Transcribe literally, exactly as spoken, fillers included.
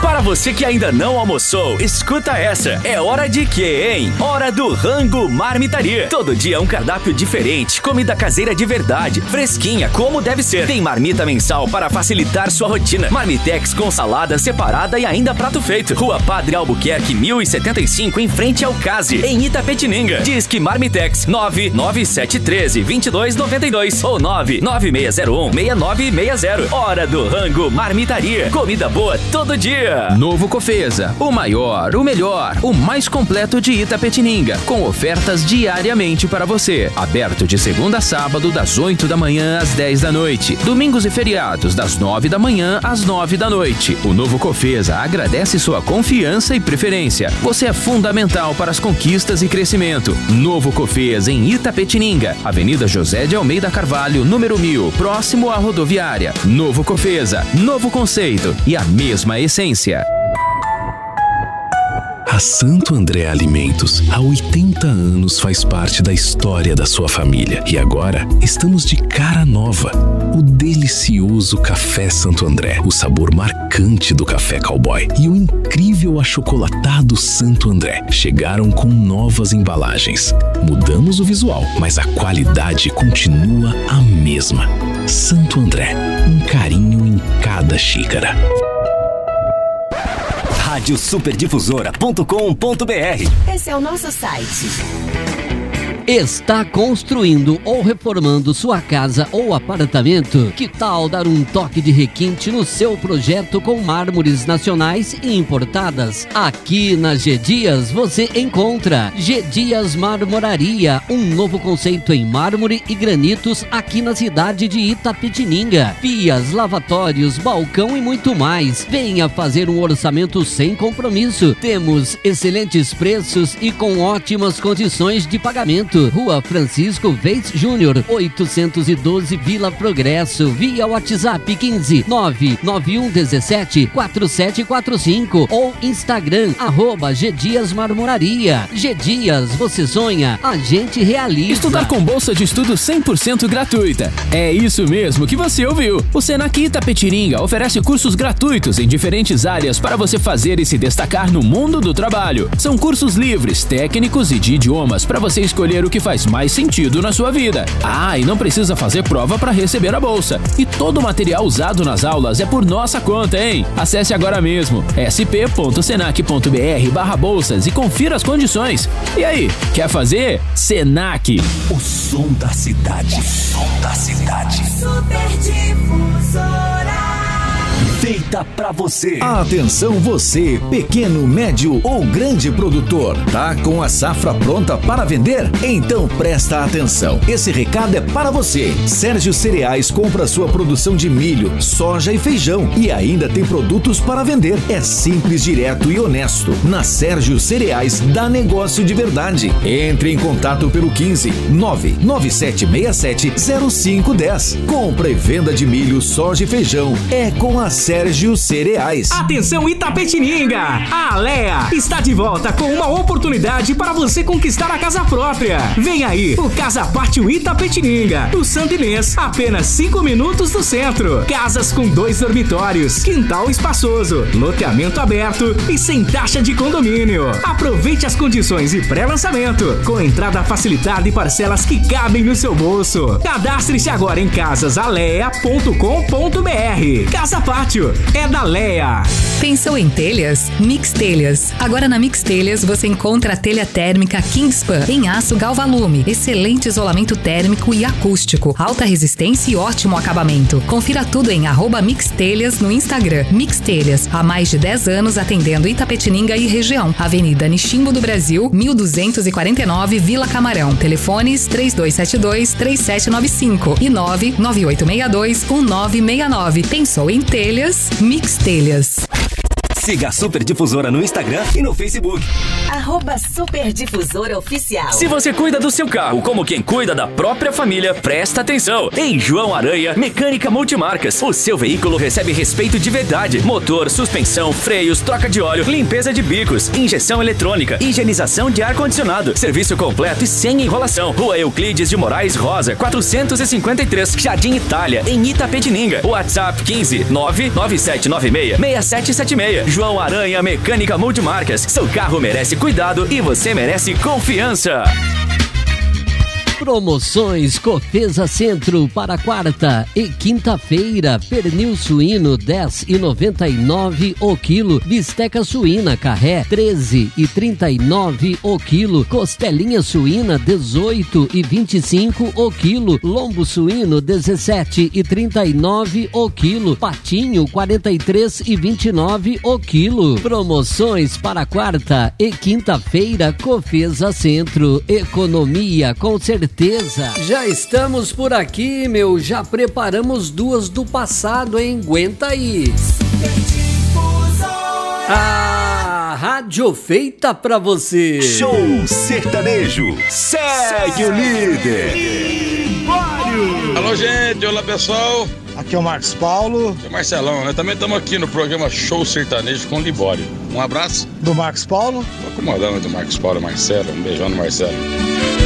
Para você que ainda não almoçou, escuta essa. É hora de quê, hein? Hora do Rango Marmitaria. Todo dia um cardápio diferente, comida caseira de verdade, fresquinha, como deve ser. Tem marmita mensal para facilitar sua rotina. Marmitex com salada separada e ainda prato feito. Rua Padre Albuquerque, mil e setenta e cinco, em frente ao Case, em Itapetininga. Disque Marmitex nove nove sete um três, dois dois nove dois ou nove nove seis zero um, seis nove seis zero. Hora do Rango Marmitaria. Comida boa todo dia. Novo Cofesa, o maior, o melhor, o mais completo de Itapetininga, com ofertas diariamente para você. Aberto de segunda a sábado, das oito da manhã às dez da noite. Domingos e feriados, das nove da manhã às nove da noite. O Novo Cofesa agradece sua confiança e preferência. Você é fundamental para as conquistas e crescimento. Novo Cofesa em Itapetininga, Avenida José de Almeida Carvalho, número mil, próximo à rodoviária. Novo Cofesa, novo conceito e a mesma essência. A Santo André Alimentos, há oitenta anos, faz parte da história da sua família. E agora, estamos de cara nova. O delicioso Café Santo André, o sabor marcante do café cowboy e o incrível achocolatado Santo André chegaram com novas embalagens. Mudamos o visual, mas a qualidade continua a mesma. Santo André, um carinho em cada xícara. rádio super difusora ponto com ponto br. Esse é o nosso site. Está construindo ou reformando sua casa ou apartamento? Que tal dar um toque de requinte no seu projeto com mármores nacionais e importadas? Aqui na G Dias você encontra G Dias Marmoraria, um novo conceito em mármore e granitos aqui na cidade de Itapetininga. Pias, lavatórios, balcão e muito mais. Venha fazer um orçamento sem compromisso. Temos excelentes preços e com ótimas condições de pagamento. Rua Francisco Veiz Júnior, oitocentos e doze, Vila Progresso. Via WhatsApp quinze nove nove um um sete quatro sete quatro cinco ou Instagram arroba G Dias Marmoraria. G Dias, você sonha, a gente realiza. Estudar com bolsa de estudo cem por cento gratuita. É isso mesmo que você ouviu. O Senac Itapetininga oferece cursos gratuitos em diferentes áreas para você fazer e se destacar no mundo do trabalho. São cursos livres, técnicos e de idiomas para você escolher o que faz mais sentido na sua vida. Ah, e não precisa fazer prova para receber a bolsa. E todo o material usado nas aulas é por nossa conta, hein? Acesse agora mesmo sp ponto senac ponto br barra bolsas e confira as condições. E aí, quer fazer? Senac. O som da cidade. O som da cidade. Super Difusora. Feita pra você. Atenção você, pequeno, médio ou grande produtor. Tá com a safra pronta para vender? Então presta atenção. Esse recado é para você. Sérgio Cereais compra sua produção de milho, soja e feijão e ainda tem produtos para vender. É simples, direto e honesto. Na Sérgio Cereais dá negócio de verdade. Entre em contato pelo quinze nove nove sete seis sete zero cinco um zero. Compra e venda de milho, soja e feijão é com a Sérgio Cereais. Atenção Itapetininga! A Alea está de volta com uma oportunidade para você conquistar a casa própria. Vem aí, o Casa Pátio Itapetininga, no Santo Inês, apenas cinco minutos do centro. Casas com dois dormitórios, quintal espaçoso, loteamento aberto e sem taxa de condomínio. Aproveite as condições e pré-lançamento, com entrada facilitada e parcelas que cabem no seu bolso. Cadastre-se agora em casas alea ponto com ponto br. Casa Pátio é da Lea. Pensou em telhas? Mix Telhas. Agora na Mix Telhas você encontra a telha térmica Kingspan em aço Galvalume. Excelente isolamento térmico e acústico. Alta resistência e ótimo acabamento. Confira tudo em arroba Mix Telhas no Instagram. Mix Telhas, há mais de dez anos atendendo Itapetininga e região. Avenida Nishimbo do Brasil, mil duzentos e quarenta e nove, Vila Camarão. Telefones três dois sete dois, três sete nove cinco e nove nove oito seis dois, um nove seis nove. Pensou em telhas? Mix Telhas. Siga a Super Difusora no Instagram e no Facebook. Arroba Super Difusora Oficial. Se você cuida do seu carro como quem cuida da própria família, presta atenção. Em João Aranha, Mecânica Multimarcas. O seu veículo recebe respeito de verdade. Motor, suspensão, freios, troca de óleo, limpeza de bicos, injeção eletrônica, higienização de ar-condicionado. Serviço completo e sem enrolação. Rua Euclides de Moraes Rosa, quatrocentos e cinquenta e três, Jardim Itália, em Itapetininga. WhatsApp quinze nove nove sete nove seis, seis sete sete seis. João Aranha Mecânica Multimarcas. Seu carro merece cuidado e você merece confiança. Promoções Cofesa Centro para quarta e quinta-feira. Pernil suíno dez e noventa e nove o quilo. Bisteca suína carré treze e trinta e nove o quilo. Costelinha suína dezoito e vinte e cinco o quilo. Lombo suíno dezessete e trinta e nove o quilo. Patinho quarenta e três e vinte e nove o quilo. Promoções para quarta e quinta-feira. Cofesa Centro. Economia com certeza. Já estamos por aqui, meu. Já preparamos duas do passado, hein? Aguenta aí. A rádio feita pra você. Show sertanejo. Segue o líder. Alô, gente. Olá, pessoal. Aqui é o Marcos Paulo. É o Marcelão, né? Também estamos aqui no programa Show Sertanejo com Libório. Um abraço. Do Marcos Paulo. Tô acomodando do Marcos Paulo, Marcelo. Um beijão no Marcelo.